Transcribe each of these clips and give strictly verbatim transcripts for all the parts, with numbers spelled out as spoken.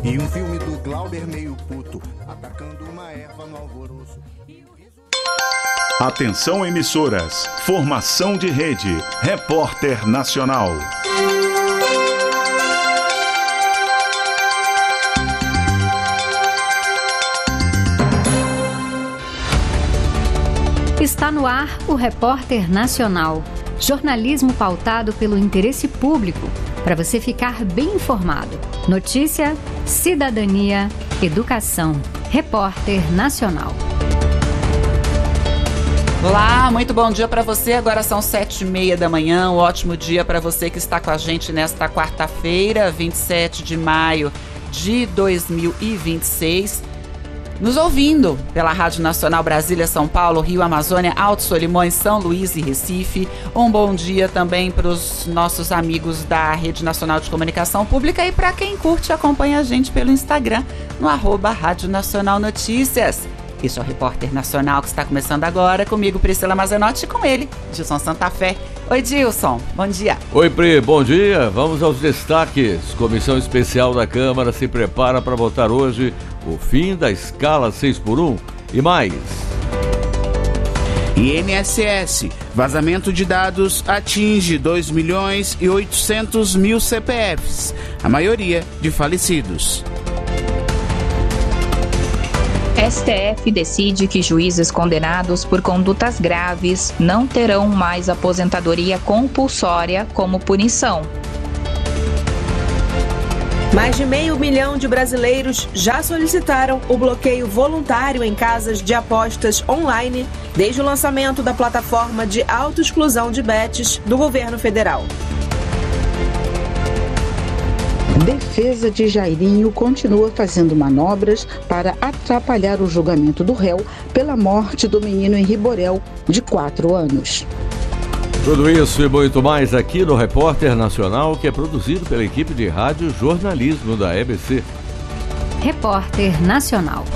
E um filme do Glauber meio puto, atacando uma erva no alvoroço. Atenção emissoras, formação de rede, Repórter Nacional. Está no ar o Repórter Nacional. Jornalismo pautado pelo interesse público, para você ficar bem informado. Notícia, cidadania, educação. Repórter Nacional. Olá, muito bom dia para você. Agora são sete e meia da manhã. Um ótimo dia para você que está com a gente nesta quarta-feira, vinte e sete de maio de dois mil e vinte e seis. Nos ouvindo pela Rádio Nacional Brasília, São Paulo, Rio, Amazônia, Alto Solimões, São Luís e Recife. Um bom dia também para os nossos amigos da Rede Nacional de Comunicação Pública e para quem curte e acompanha a gente pelo Instagram, no arroba Rádio Nacional Notícias. Este é o Repórter Nacional que está começando agora, comigo Priscila Mazenotti e com ele, Dilson Santa Fé. Oi, Dilson, bom dia. Oi, Pri, bom dia. Vamos aos destaques. Comissão Especial da Câmara se prepara para votar hoje o fim da escala seis por um e mais. I N S S, vazamento de dados atinge dois milhões e oitocentos mil C P Fs, a maioria de falecidos. S T F decide que juízes condenados por condutas graves não terão mais aposentadoria compulsória como punição. Mais de meio milhão de brasileiros já solicitaram o bloqueio voluntário em casas de apostas online desde o lançamento da plataforma de autoexclusão de bets do governo federal. Defesa de Jairinho continua fazendo manobras para atrapalhar o julgamento do réu pela morte do menino Henri Borel, de quatro anos. Tudo isso e muito mais aqui no Repórter Nacional, que é produzido pela equipe de rádio jornalismo da E B C. Repórter Nacional.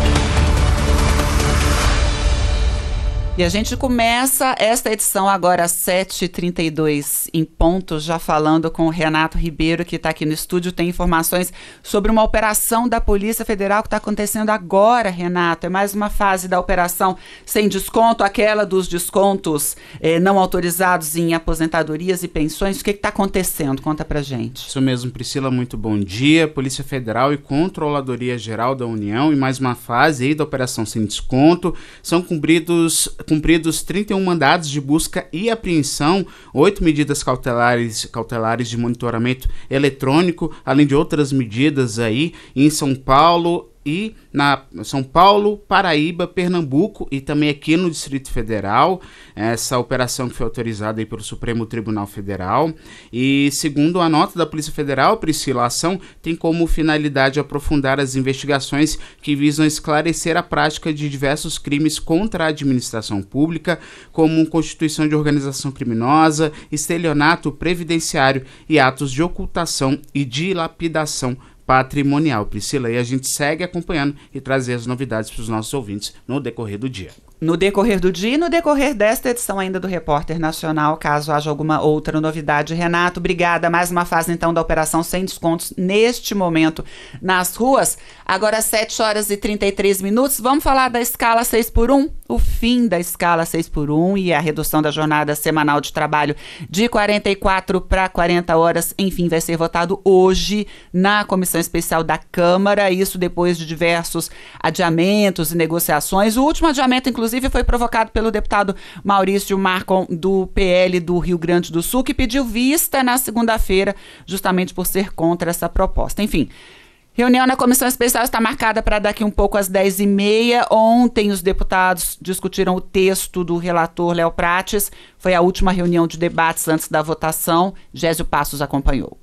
E a gente começa esta edição agora às sete e trinta e dois em ponto, já falando com o Renato Ribeiro, que está aqui no estúdio. Tem informações sobre uma operação da Polícia Federal que está acontecendo agora, Renato. É mais uma fase da operação sem desconto, aquela dos descontos eh, não autorizados em aposentadorias e pensões. O que está acontecendo? Conta pra gente. Isso mesmo, Priscila, muito bom dia. Polícia Federal e Controladoria Geral da União, em mais uma fase aí da operação sem desconto, são cumpridos... cumpridos trinta e um mandados de busca e apreensão, oito medidas cautelares, cautelares de monitoramento eletrônico, além de outras medidas aí em São Paulo e na São Paulo, Paraíba, Pernambuco e também aqui no Distrito Federal. Essa operação que foi autorizada aí pelo Supremo Tribunal Federal. E segundo a nota da Polícia Federal, Priscila, a ação tem como finalidade aprofundar as investigações que visam esclarecer a prática de diversos crimes contra a administração pública, como constituição de organização criminosa, estelionato previdenciário e atos de ocultação e dilapidação patrimonial. Priscila, e a gente segue acompanhando e trazer as novidades para os nossos ouvintes no decorrer do dia. No decorrer do dia e no decorrer desta edição ainda do Repórter Nacional, caso haja alguma outra novidade. Renato, obrigada. Mais uma fase, então, da operação sem descontos neste momento nas ruas. Agora, sete horas e trinta e três minutos. Vamos falar da escala seis por um? O fim da escala seis por um e a redução da jornada semanal de trabalho de quarenta e quatro para quarenta horas. Enfim, vai ser votado hoje na Comissão Especial da Câmara. Isso depois de diversos adiamentos e negociações. O último adiamento, inclusive, Inclusive foi provocado pelo deputado Maurício Marcon do P L do Rio Grande do Sul, que pediu vista na segunda-feira justamente por ser contra essa proposta. Enfim, reunião na Comissão Especial está marcada para daqui um pouco às dez e meia. Ontem os deputados discutiram o texto do relator Léo Prates. Foi a última reunião de debates antes da votação. Gésio Passos acompanhou.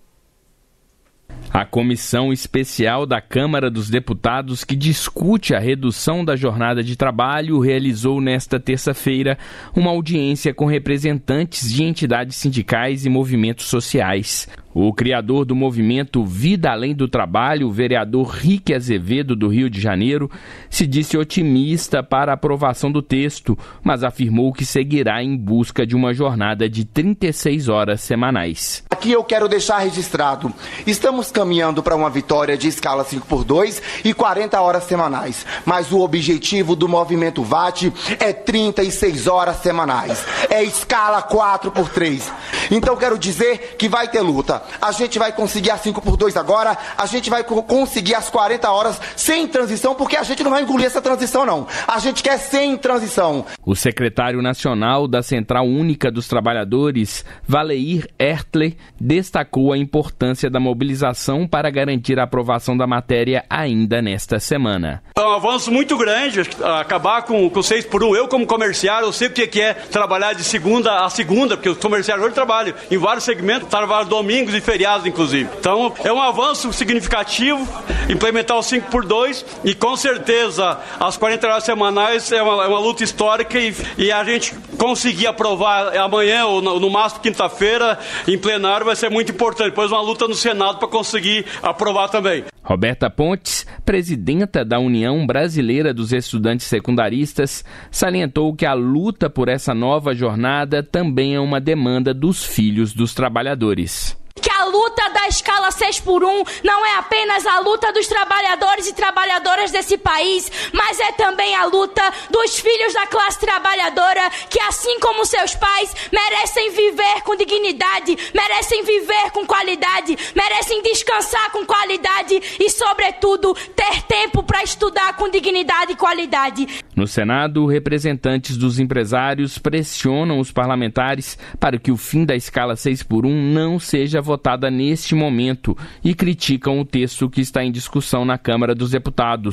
A Comissão Especial da Câmara dos Deputados, que discute a redução da jornada de trabalho, realizou nesta terça-feira uma audiência com representantes de entidades sindicais e movimentos sociais. O criador do movimento Vida Além do Trabalho, o vereador Rique Azevedo, do Rio de Janeiro, se disse otimista para a aprovação do texto, mas afirmou que seguirá em busca de uma jornada de trinta e seis horas semanais. aqui eu quero deixar registrado. Estamos caminhando para uma vitória de escala cinco por dois e quarenta horas semanais. Mas o objetivo do movimento V A T é trinta e seis horas semanais. É escala quatro por três. Então quero dizer que vai ter luta. A gente vai conseguir a cinco por dois agora, a gente vai conseguir as quarenta horas sem transição, porque a gente não vai engolir essa transição não. A gente quer sem transição. O secretário nacional da Central Única dos Trabalhadores, Valeir Ertler, destacou a importância da mobilização para garantir a aprovação da matéria ainda nesta semana. É um avanço muito grande, acabar com o seis por um. Eu, como comerciário, eu sei o que é trabalhar de segunda a segunda, porque os comerciários hoje trabalham em vários segmentos, trabalham domingos e feriados, inclusive. Então, é um avanço significativo implementar o cinco por dois e, com certeza, as quarenta horas semanais é uma, é uma luta histórica e, e a gente conseguir aprovar amanhã ou no, no máximo quinta-feira em plenário vai ser muito importante. Depois uma luta no Senado para conseguir aprovar também. Roberta Pontes, presidenta da União Brasileira dos Estudantes Secundaristas, salientou que a luta por essa nova jornada também é uma demanda dos filhos dos trabalhadores. Que a luta da escala seis por um não é apenas a luta dos trabalhadores e trabalhadoras desse país, mas é também a luta dos filhos da classe trabalhadora que, assim como seus pais, merecem viver com dignidade, merecem viver com qualidade, merecem descansar com qualidade e, sobretudo, ter tempo para estudar com dignidade e qualidade. No Senado, representantes dos empresários pressionam os parlamentares para que o fim da escala seis por um não seja votada neste momento e criticam o texto que está em discussão na Câmara dos Deputados.